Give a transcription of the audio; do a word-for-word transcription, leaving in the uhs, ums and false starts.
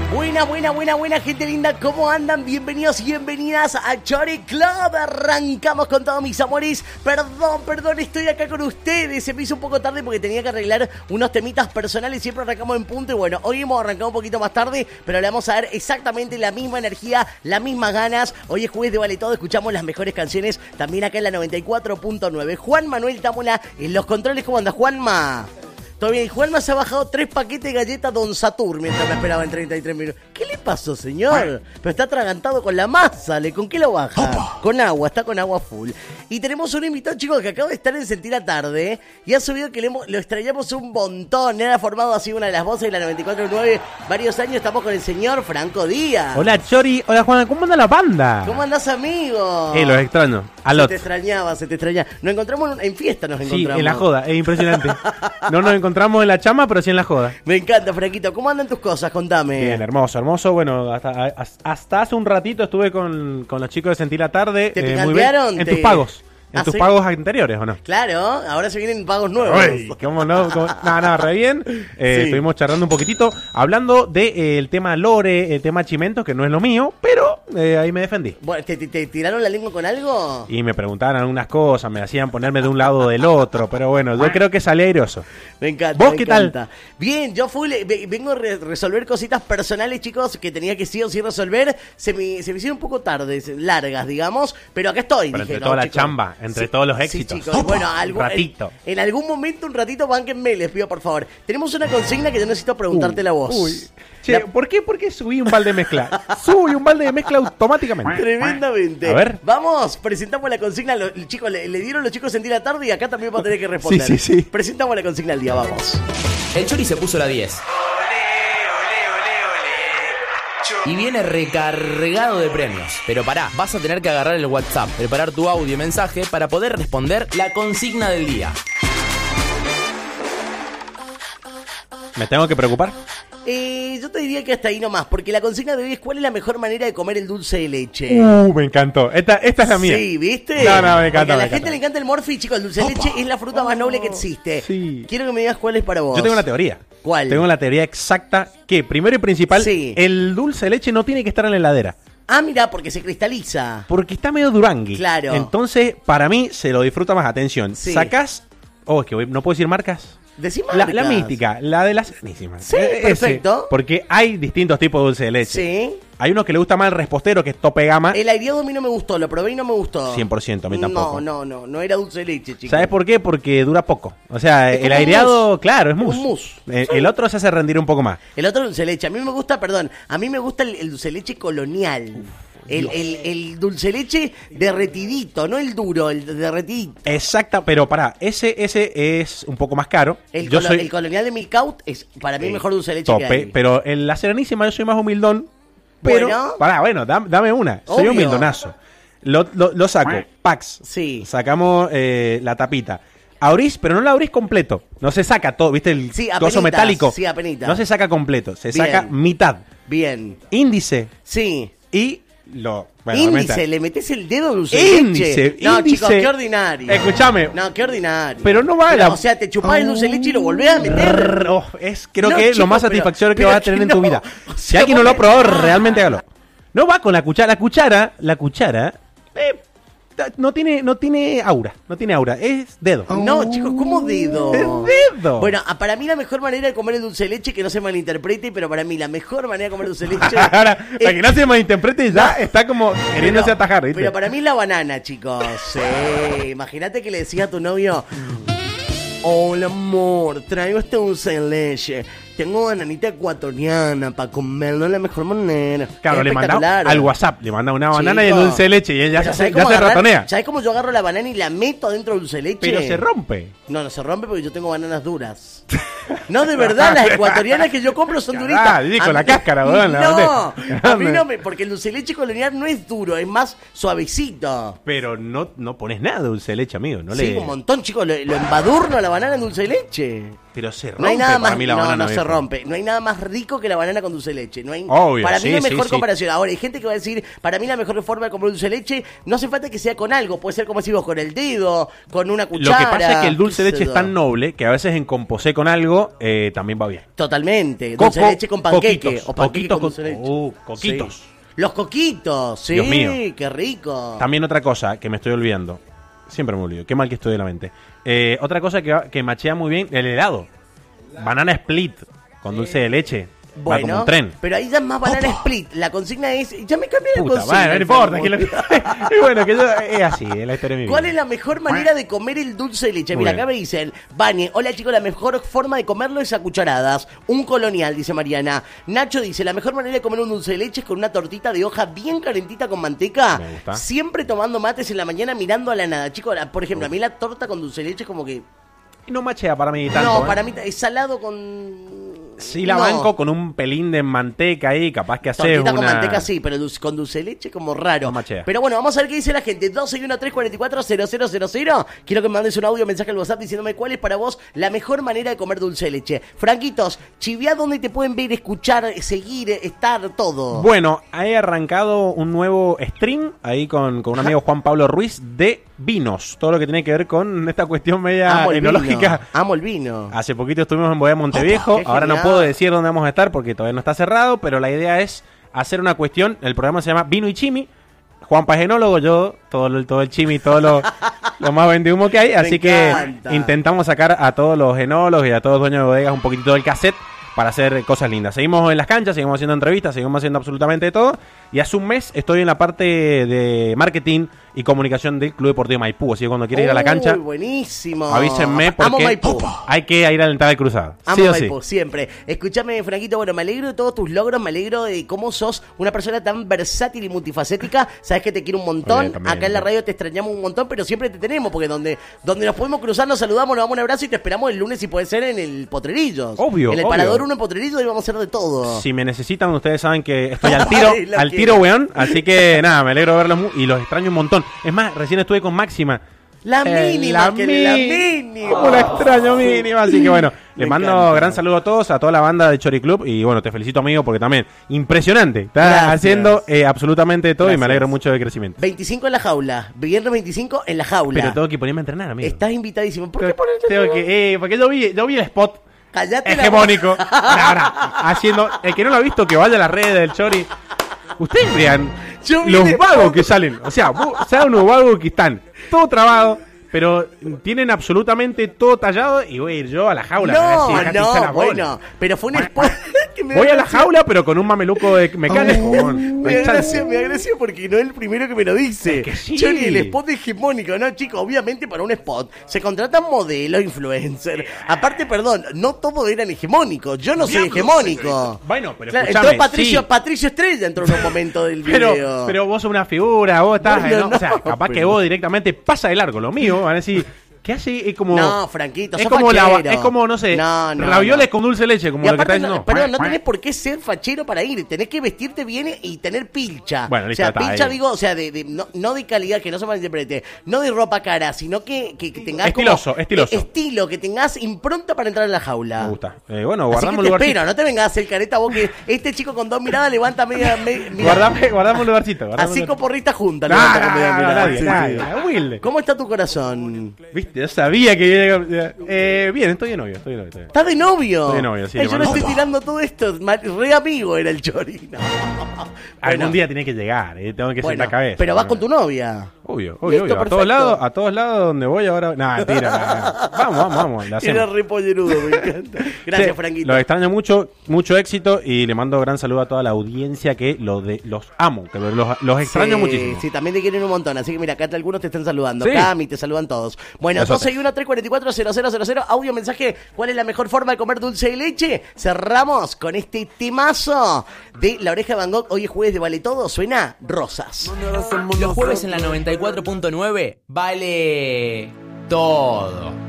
Buena, buena, buena, buena, gente linda, ¿cómo andan? Bienvenidos y bienvenidas a Chori Club. Arrancamos con todos mis amores. Perdón, perdón, estoy acá con ustedes. Se me hizo un poco tarde porque tenía que arreglar unos temitas personales. Siempre arrancamos en punto y bueno, hoy hemos arrancado un poquito más tarde, pero le vamos a dar exactamente la misma energía, las mismas ganas. Hoy es jueves de Vale Todo, escuchamos las mejores canciones también acá en la noventa y cuatro punto nueve. Juan Manuel Támola en los controles. ¿Cómo anda, Juanma? Todo bien, Juanma se ha bajado tres paquetes de galletas Don Satur mientras me esperaba en treinta y tres minutos. ¿Qué le pasó, señor? Pero está atragantado con la masa, ¿le? ¿Con qué lo baja? Opa. Con agua, está con agua full. Y tenemos un invitado, chicos, que acaba de estar en Sentir la Tarde y ha subido que le hemos, lo extrañamos un montón. Él ha formado así una de las voces de la noventa y cuatro punto nueve varios años. Estamos con el señor Franco Díaz. Hola, Chori. Hola, Juan. ¿Cómo anda la banda? ¿Cómo andás, amigo? Eh, los extraño. A Se lot. te extrañaba, se te extrañaba. Nos encontramos en fiesta, nos encontramos. Sí, en la joda. Es impresionante. No nos encontramos en la chama, pero sí en la joda. Me encanta, Franquito. ¿Cómo andan tus cosas? Contame. Bien, hermoso, hermoso. Bueno, hasta, hasta hace un ratito estuve con, con los chicos de Sentir la Tarde. ¿Te eh, picantearon? muy bien. En ¿Te... tus pagos. ¿En ¿Ah, tus sí? pagos anteriores o no? Claro, ahora se vienen pagos nuevos. Uy, ¿cómo no? ¿Cómo? No, no, re bien. Eh, Sí. Estuvimos charlando un poquitito, hablando del de, eh, el tema lore, el tema chimentos, que no es lo mío, pero eh, ahí me defendí. Bueno, ¿te, te, te tiraron la lengua con algo? Y me preguntaban algunas cosas, me hacían ponerme de un lado o del otro, pero bueno, yo creo que salí airoso. Me encanta. ¿Vos me qué encanta. tal? Bien, yo fui, ve- vengo a re- resolver cositas personales, chicos, que tenía que sí o sí resolver. Se me, se me hicieron un poco tardes, largas, digamos, pero acá estoy. Pero dije, entre no, toda la chicos. chamba, entre Sí, todos los sí, éxitos. chicos, Opa, bueno, algún, un ratito. En, en algún momento, un ratito, bánquenme, les pido por favor. Tenemos una consigna que yo necesito preguntártela a vos. Uy. Che, La- ¿por qué? ¿Por qué subí un balde de mezcla? Subí un balde de mezcla automáticamente. Tremendamente. A ver. Vamos, presentamos la consigna. Los, chicos, le, le dieron los chicos Sentir la Tarde y acá también va a tener que responder. Sí, sí, sí. Presentamos la consigna del día, vamos. El Chori se puso la diez. Y viene recargado de premios. Pero pará, vas a tener que agarrar el WhatsApp, preparar tu audio y mensaje para poder responder la consigna del día. ¿Me tengo que preocupar? Eh, yo te diría que hasta ahí nomás, porque la consigna de hoy es cuál es la mejor manera de comer el dulce de leche. Uh, me encantó. Esta, esta es la mía. Sí, ¿viste? No, no, me encanta. Porque a la me gente encanta. le encanta el Morphy, chicos. El dulce de leche es la fruta más noble que existe. Sí. Quiero que me digas cuál es para vos. Yo tengo una teoría. ¿Cuál? Tengo la teoría exacta que, primero y principal, Sí. el dulce de leche no tiene que estar en la heladera. Ah, mira, porque se cristaliza. Porque está medio durangui. Claro. Entonces, para mí, se lo disfruta más. Atención. Sí. Sacás... Oh, es que voy- no puedo decir marcas. Decí La, marcas. la mística, la de las Serenísimas. Sí, perfecto. Porque hay distintos tipos de dulce de leche. Sí. Hay uno que le gusta más el repostero, que es tope gama. El aireado a mí no me gustó, lo probé y no me gustó. cien por ciento, a mí tampoco. No, no, no, no era dulce de leche, chicos. ¿Sabes por qué? Porque dura poco. O sea, Es el como un aireado, mousse. claro, es Un mousse. mousse. Eh, Sí. El otro se hace rendir un poco más. El otro dulce de leche. A mí me gusta, perdón, a mí me gusta el, el dulce de leche colonial. El, el, el dulce de leche derretidito, no el duro, el derretidito. Exacta, pero pará, ese, ese es un poco más caro. El, yo colo- soy el colonial de Milk Out es para mí el mejor dulce de leche tope, que hay. pero en la Serenísima yo soy más humildón. Pero, Bueno. pará, bueno, dam- dame una. Soy Obvio. humildonazo. Lo, lo, lo saco, packs. Sí. Sacamos eh, la tapita. Abrís, pero no la abrís completo. No se saca todo, ¿viste? El Sí, coso apenitas, metálico. sí, apenitas. No se saca completo, se Bien. saca mitad. Bien. Índice Sí. y lo... bueno, índice, obviamente- le metes el dedo dulce de Índice, leche. No, índice. chicos, qué ordinario. Escuchame. No, qué ordinario. Pero no va a la- O sea, te chupás el dulce de leche y lo volvés a meter. Oh, es creo No, que es lo chicos, más pero- satisfactorio que pero vas a que tener en no. tu vida. O Si sea, alguien no vos lo ha me- probado, Ah. realmente hágalo. No va con la cuchara, la cuchara, la cuchara eh, no tiene no tiene aura, no tiene aura, es dedo. No, chicos, ¿cómo dedo? Es dedo. Bueno, a- para mí la mejor manera de comer el dulce de leche, que no se malinterprete, pero para mí la mejor manera de comer el dulce de leche... Ahora, es- para que no se malinterprete ya está como queriéndose pero- atajar, ¿viste? Pero para mí es la banana, chicos. Sí, imagínate que le decía a tu novio... Hola, amor, traigo este dulce de leche. Tengo bananita ecuatoriana para comerlo de la mejor manera. Claro, Es le manda espectacular. al WhatsApp, le manda una banana y el Chico, dulce de leche y él ya pero se, ¿sabés ya cómo se agarrar- ratonea. ¿Sabes cómo yo agarro la banana y la meto dentro del dulce de leche? Pero se rompe. No, no se rompe porque yo tengo bananas duras. No, de verdad, las ecuatorianas que yo compro son duritas. Ah, sí, con A la mí- cáscara, weón, la No, bandera. a mí no me... Porque el dulce de leche colonial no es duro, es más suavecito. Pero no, no pones nada de dulce de leche, amigo. No Sí, le... un montón, chicos. Lo, lo embadurno a la banana en dulce de leche. Pero se rompe No hay nada para más, mí la no, banana, no se viejo. rompe. No hay nada más rico que la banana con dulce de leche. No hay, Obvio, para mí sí, no hay sí, mejor sí. comparación. Ahora, hay gente que va a decir, para mí la mejor forma de comer dulce de leche, no hace falta que sea con algo. Puede ser como si vos con el dedo, con una Lo cuchara. que pasa es que el dulce de qué leche sé es tan yo. noble que a veces en composé con algo helado, eh, también va bien. Totalmente. Coco, Dulce de leche con panqueque. coquitos, O panqueque coquitos con dulce de con- leche. uh, coquitos. Sí. Los coquitos, sí, Dios mío. qué rico. También otra cosa que me estoy olvidando. Siempre me olvido. Qué mal que estoy de la mente. Eh, otra cosa que, que machea muy bien, el helado. Banana split con dulce de leche. Va como Bueno, un tren. pero ahí ya es más banana split. La consigna es. Ya me cambié la Puta, consigna. bueno, no importa. Que lo- y bueno, que yo, es así, es la historia de mi vida. ¿Cuál es la mejor manera de comer el dulce de leche? Muy Mira, bien. acá me dicen, Vane, hola chicos, la mejor forma de comerlo es a cucharadas. Un colonial, dice Mariana. Nacho dice, la mejor manera de comer un dulce de leche es con una tortita de hoja bien calentita con manteca. Me gusta. Siempre tomando mates en la mañana mirando a la nada. Chicos, la- por ejemplo, a mí la torta con dulce de leche es como que... Y no machea para mí tanto. no, ¿eh? para mí es salado con... Sí la No. banco con un pelín de manteca ahí, capaz que haces Tortita una... con manteca sí, pero dulce- con dulce de leche como raro. No machea. Pero bueno, vamos a ver qué dice la gente. doce y uno, tres cuatro cuatro, cero cero cero cero. Quiero que me mandes un audio, mensaje al WhatsApp diciéndome cuál es para vos la mejor manera de comer dulce de leche. Franquitos, chivia, ¿dónde te pueden ver, escuchar, seguir, estar, todo? Bueno, he arrancado un nuevo stream ahí con, con un amigo Juan Pablo Ruiz de vinos. Todo lo que tiene que ver con esta cuestión media Amo el vino. enológica. Amo el vino. Hace poquito estuvimos en Bodega Monteviejo. Qué Ahora no genial. puedo decir dónde vamos a estar porque todavía no está cerrado, pero la idea es hacer una cuestión. El programa se llama Vino y Chimi. Juan es enólogo, yo todo el, todo el chimi, todo lo, lo más vende humo que hay. Así que encanta. intentamos sacar a todos los enólogos y a todos los dueños de bodegas un poquitito del cassette para hacer cosas lindas. Seguimos en las canchas, seguimos haciendo entrevistas, seguimos haciendo absolutamente de todo. Y hace un mes estoy en la parte de marketing y comunicación del Club Deportivo Maipú. Así que cuando quiera ir a la cancha, Uy, buenísimo. avísenme Amo porque Maipú. hay que ir a la entrada del cruzado. Amo Sí o Maipú, sí. siempre. Escúchame, Franquito, bueno, me alegro de todos tus logros, me alegro de cómo sos una persona tan versátil y multifacética. Sabes que te quiero un montón. Muy bien, también. Acá en la radio te extrañamos un montón, pero siempre te tenemos, porque donde, donde nos podemos cruzar, nos saludamos, nos damos un abrazo y te esperamos el lunes, si puede ser, en el Potrerillos. Obvio, En el obvio. Parador uno en Potrerillos y vamos a hacer de todo. Si me necesitan, ustedes saben que estoy al tiro, Ay, la al quiero. tiro, weón. Así que nada, me alegro de verlos mu- y los extraño un montón. Es más, recién estuve con Máxima. La Eh, mínima, que la mi- mínima. Como la extraño mínima. Así que bueno, Me le mando encanta. gran saludo a todos, a toda la banda de Chori Club. Y bueno, te felicito, amigo, porque también impresionante. Estás Gracias. haciendo eh, absolutamente todo y Gracias. me alegro mucho del crecimiento. veinticinco en la jaula. Viernes veinticinco en la jaula. Pero tengo que ponerme a entrenar, amigo. Estás invitadísimo. ¿Por qué Tengo- ponerte tengo que, eh, porque yo vi, yo vi el spot Callate la hegemónico. Ahora, ahora, haciendo. El que no lo ha visto, que vaya a las redes del Chori. Ustedes vean Yo vi los el vagos spot. que salen. O sea, vos- saben unos vagos que están todo trabados, pero tienen absolutamente todo tallado. Y voy a ir yo a la jaula. a ver No, si deja pisar no, la bola. bueno, pero fue un spot que me Voy da a la gracia. jaula, pero con un mameluco de mecánico. weón. No Me hay da chance. gracia, me da gracia porque no es el primero que me lo dice. Es que sí. Chori, el spot hegemónico, ¿no, chicos? Obviamente para un spot se contratan modelos, influencers. Aparte, perdón, no todos eran hegemónicos. Yo no soy hegemónico. Bueno, pero Claro, escuchame, entró Patricio, sí. Patricio Estrella entró en un momento del Pero, video. pero vos sos una figura, vos estás. Bueno, eh, ¿no? O sea, no, capaz que pero- vos directamente pasa de largo. Lo mío, van a decir. ¿Qué hace? Es como. No, Franquito, es sos como la, fachero. es como, no sé, No, no, ravioles no. con dulce de leche, como Y lo que aparte, está no, diciendo. perdón, no tenés por qué ser fachero para ir. Tenés que vestirte bien y tener pilcha. Bueno, listo, o sea, está pilcha, ahí. digo, o sea, de, de- no, no de calidad, que no se malinterprete. No de ropa cara, sino que, que, que tengas Estiloso, como, estiloso. eh, estilo, que tengas impronta para entrar en la jaula. Me gusta. Eh, bueno, Así guardamos que un te lugarcito. espero, no te vengas a hacer careta vos que este chico con dos miradas levanta media... me- mira, Guardame, guardamos un lugarcito. guardamos así un lugarcito. coporrita junta No, levanta no, con media no, mirada. nadie, Sí, nadie. sí. Humilde. ¿Cómo está tu corazón? Viste, yo sabía que iba a llegar. Eh, bien, estoy de novio, estoy de novio. Estoy de novio. ¿Estás de novio? Estoy de novio, sí, Ay, le yo no mando- estoy tirando todo esto. ma- Re amigo era el Chori. No. Algún Bueno, día tiene que llegar, eh, tengo que bueno, sentar cabeza. pero vas con tu novia. Obvio, obvio, Listo, obvio. A perfecto. todos lados, a todos lados donde voy ahora. No, mentira. no. Vamos, vamos, vamos. La hacemos. Era re pollerudo, me encanta. Gracias, Sí, Franquito. Los extraño mucho, mucho éxito y le mando gran saludo a toda la audiencia que lo de, los amo, que los, los extraño Sí, muchísimo. Sí, también te quieren un montón. Así que mira, acá algunos te están saludando. Sí. Cami, te saludan todos. Bueno, Besote. doce y uno, tres cuatro cuatro, cero cero cero cero. Audio, mensaje. ¿Cuál es la mejor forma de comer dulce de leche? Cerramos con este temazo de La Oreja de Van Gogh. Hoy es jueves de Vale Todo. Suena Rosas. Los jueves en la noventa y cuatro punto nueve vale todo.